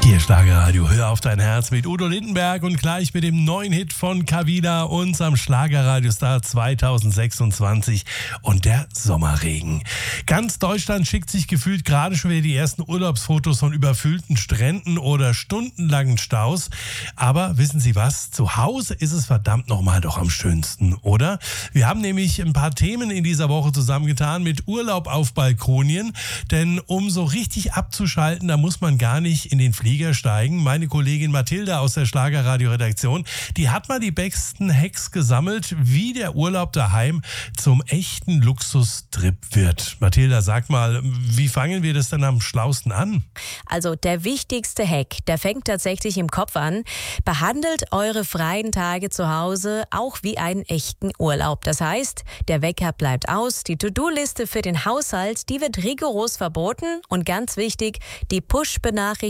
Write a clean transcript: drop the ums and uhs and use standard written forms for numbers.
Hier Schlagerradio, hör auf dein Herz mit Udo Lindenberg und gleich mit dem neuen Hit von Kavida, unserem Schlagerradiostar 2026 und der Sommerregen. Ganz Deutschland schickt sich gefühlt gerade schon wieder die ersten Urlaubsfotos von überfüllten Stränden oder stundenlangen Staus. Aber wissen Sie was? Zu Hause ist es verdammt nochmal doch am schönsten, oder? Wir haben nämlich ein paar Themen in dieser Woche zusammengetan mit Urlaub auf Balkonien. Denn um so richtig abzuschalten, da muss man gar nicht in den Flieger steigen. Meine Kollegin Mathilda aus der Schlagerradio-Redaktion, die hat mal die besten Hacks gesammelt, wie der Urlaub daheim zum echten Luxustrip wird. Mathilda, sag mal, wie fangen wir das denn am schlausten an? Also der wichtigste Hack, der fängt tatsächlich im Kopf an. Behandelt eure freien Tage zu Hause auch wie einen echten Urlaub. Das heißt, der Wecker bleibt aus, die To-Do-Liste für den Haushalt, die wird rigoros verboten und ganz wichtig, die Push-Benachrichtigungen